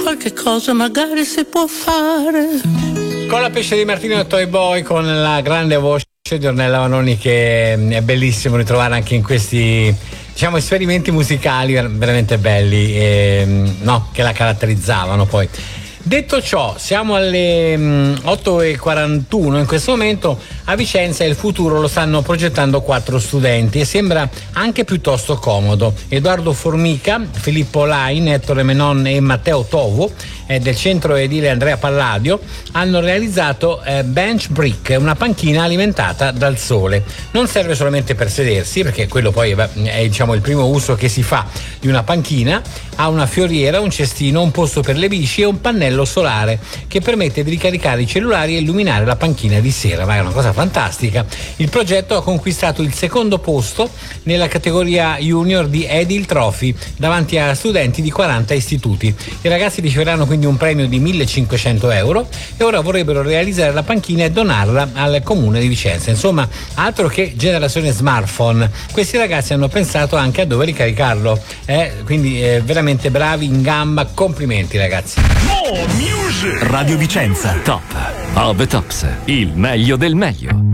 qualche cosa magari si può fare. Con la Pesce di Martino e Toy Boy, con la grande voce di Ornella Vanoni, che è bellissimo ritrovare anche in questi, diciamo, esperimenti musicali veramente belli, che la caratterizzavano poi. Detto ciò, siamo alle 8:41 in questo momento. A Vicenza il futuro lo stanno progettando 4 studenti e sembra anche piuttosto comodo. Edoardo Formica, Filippo Lain, Ettore Menon e Matteo Tovo del centro edile Andrea Palladio hanno realizzato Bench Brick, una panchina alimentata dal sole. Non serve solamente per sedersi, perché quello poi è diciamo il primo uso che si fa di una panchina. Ha una fioriera, un cestino, un posto per le bici e un pannello solare che permette di ricaricare i cellulari e illuminare la panchina di sera. Ma è una cosa fantastica. Il progetto ha conquistato il secondo posto nella categoria junior di Edil Trophy davanti a studenti di 40 istituti. I ragazzi riceveranno quindi un premio di 1.500 euro e ora vorrebbero realizzare la panchina e donarla al comune di Vicenza. Insomma, altro che generazione smartphone. Questi ragazzi hanno pensato anche a dove ricaricarlo, quindi veramente bravi, in gamba, complimenti ragazzi. Radio Vicenza, top of the tops, il meglio del meglio.